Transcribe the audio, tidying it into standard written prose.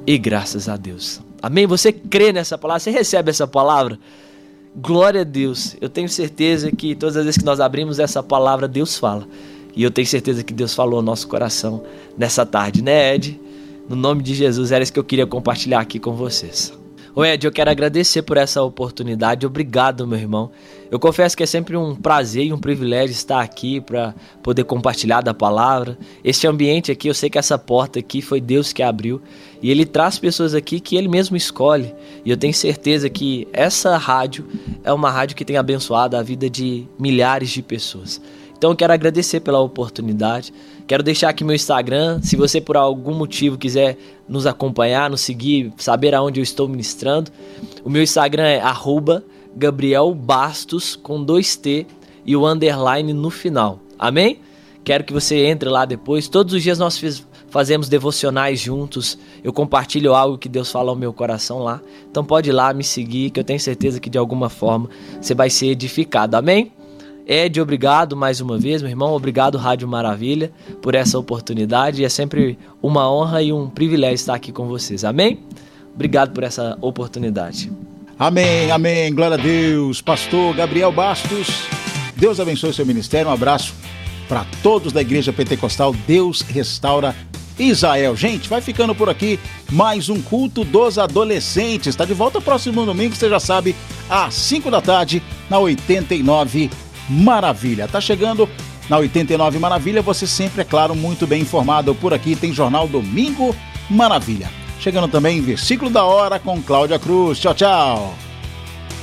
e graças a Deus. Amém? Você crê nessa palavra? Você recebe essa palavra? Glória a Deus. Eu tenho certeza que todas as vezes que nós abrimos essa palavra, Deus fala. E eu tenho certeza que Deus falou ao nosso coração nessa tarde, né, Ed? No nome de Jesus, era isso que eu queria compartilhar aqui com vocês. Ô Ed, eu quero agradecer por essa oportunidade. Obrigado, meu irmão. Eu confesso que é sempre um prazer e um privilégio estar aqui para poder compartilhar da palavra. Este ambiente aqui, eu sei que essa porta aqui foi Deus que abriu. E Ele traz pessoas aqui que Ele mesmo escolhe. E eu tenho certeza que essa rádio é uma rádio que tem abençoado a vida de milhares de pessoas. Então eu quero agradecer pela oportunidade. Quero deixar aqui meu Instagram. Se você por algum motivo quiser nos acompanhar, nos seguir, saber aonde eu estou ministrando, o meu Instagram é @GabrielBastos com 2T e o underline no final. Amém? Quero que você entre lá depois. Todos os dias nós fazemos devocionais juntos. Eu compartilho algo que Deus fala ao meu coração lá. Então pode ir lá me seguir, que eu tenho certeza que de alguma forma você vai ser edificado. Amém? Ed, obrigado mais uma vez, meu irmão. Obrigado, Rádio Maravilha, por essa oportunidade. É sempre uma honra e um privilégio estar aqui com vocês. Amém? Obrigado por essa oportunidade. Amém, amém. Glória a Deus. Pastor Gabriel Bastos, Deus abençoe o seu ministério. Um abraço para todos da Igreja Pentecostal Deus Restaura Israel. Gente, vai ficando por aqui mais um culto dos adolescentes. Está de volta próximo domingo, você já sabe, às 5 da tarde, na 89 Maravilha. Tá chegando na 89 Maravilha, você sempre, é claro, muito bem informado. Por aqui tem Jornal Domingo Maravilha. Chegando também Versículo da Hora com Cláudia Cruz. Tchau, tchau.